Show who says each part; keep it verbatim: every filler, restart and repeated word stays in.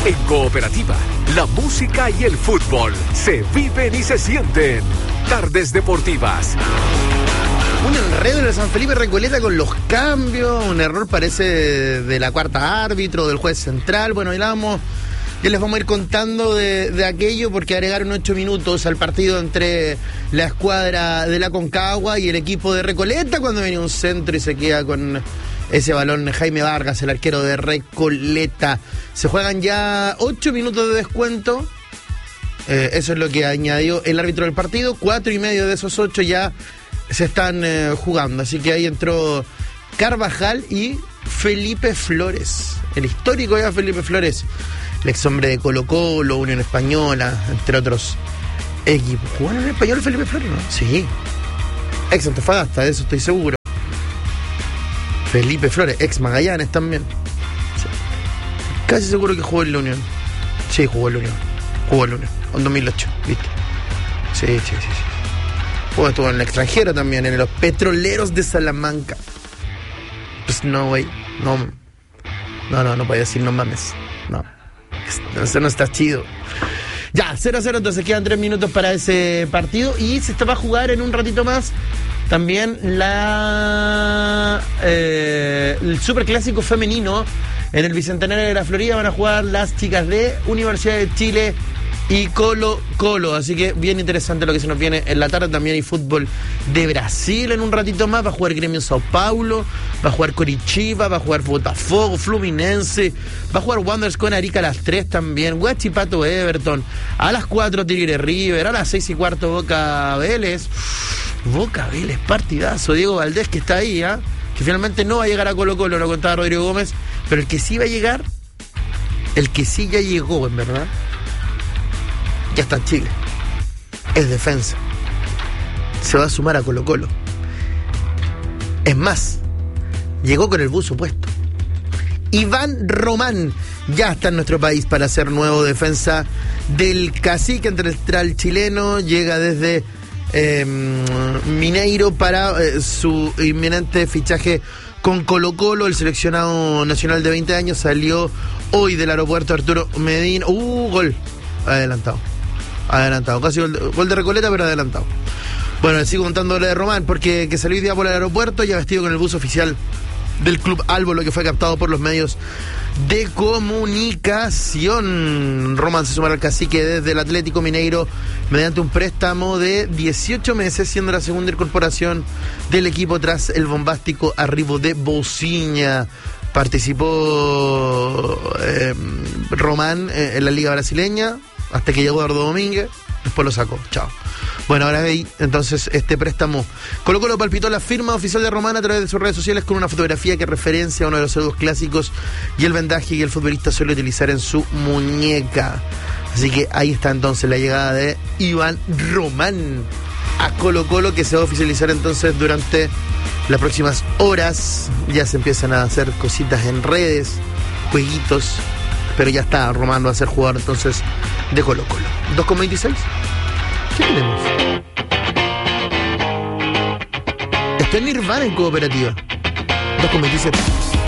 Speaker 1: En Cooperativa, la música y el fútbol se viven y se sienten. Tardes Deportivas.
Speaker 2: Un enredo en el San Felipe Recoleta con los cambios, un error parece de la cuarta árbitro, del juez central. Bueno, ahí la vamos, ya les vamos a ir contando de, de aquello, porque agregaron ocho minutos al partido entre la escuadra de la Concagua y el equipo de Recoleta, cuando venía un centro y se queda con ese balón Jaime Vargas, el arquero de Recoleta. Se juegan ya ocho minutos de descuento, eh, eso es lo que añadió el árbitro del partido. Cuatro y medio de esos ocho ya se están eh, jugando, así que ahí entró Carvajal y Felipe Flores, el histórico ya Felipe Flores, el ex hombre de Colo Colo, Unión Española, entre otros equipos. ¿Jugó en Español Felipe Flores? No, sí, ex Antofagasta, de eso estoy seguro. Felipe Flores, ex Magallanes también, sí. Casi seguro que jugó en la Unión. Sí, jugó en la Unión, jugó en la Unión, en dos mil ocho, ¿viste? Sí, sí, sí, sí. Pues estuvo en el extranjero también, en los Petroleros de Salamanca. Pues no, güey. No, no, no, no podía decir no mames. No. Eso no está chido. Ya, cero a cero, entonces quedan tres minutos para ese partido. Y se va a jugar en un ratito más también la eh, el superclásico femenino. En el Bicentenario de la Florida van a jugar las chicas de Universidad de Chile y Colo Colo, así que bien interesante lo que se nos viene en la tarde. También hay fútbol de Brasil en un ratito más. Va a jugar Gremio Sao Paulo, va a jugar Coritiba, va a jugar Botafogo, Fluminense, va a jugar Wanderers con Arica a las tres también, Huachipato Everton, a las cuatro Tigre River, a las seis y cuarto Boca Vélez. Boca Vélez, partidazo. Diego Valdés, que está ahí, ¿eh? Que finalmente no va a llegar a Colo Colo, lo contaba Rodrigo Gómez, pero el que sí va a llegar, el que sí ya llegó, en verdad, ya está en Chile, es defensa, se va a sumar a Colo Colo. Es más, llegó con el buzo puesto. Iván Román ya está en nuestro país para ser nuevo defensa del Cacique Ancestral chileno. Llega desde eh, Mineiro para eh, su inminente fichaje con Colo Colo. El seleccionado nacional de veinte años salió hoy del aeropuerto Arturo Medina. Uh, gol adelantado. Adelantado, casi gol de, gol de Recoleta, pero adelantado. Bueno, les sigo contando lo de Román, porque que salió hoy día por el aeropuerto, ya vestido con el bus oficial del Club Albo, lo que fue captado por los medios de comunicación. Román se sumará al Cacique desde el Atlético Mineiro mediante un préstamo de dieciocho meses, siendo la segunda incorporación del equipo tras el bombástico arribo de Bociña. Participó eh, Román eh, en la Liga Brasileña hasta que llegó Eduardo Domínguez, después lo sacó, chao. Bueno, ahora veis entonces este préstamo. Colo Colo palpitó la firma oficial de Román a través de sus redes sociales con una fotografía que referencia a uno de los saludos clásicos y el vendaje que el futbolista suele utilizar en su muñeca. Así que ahí está entonces la llegada de Iván Román a Colo Colo, que se va a oficializar entonces durante las próximas horas. Ya se empiezan a hacer cositas en redes, jueguitos, pero ya está, Román va a ser jugador entonces de Colo Colo. dos con veintiséis. ¿Qué tenemos? Esto es Nirvana en Cooperativa. dos con veintisiete.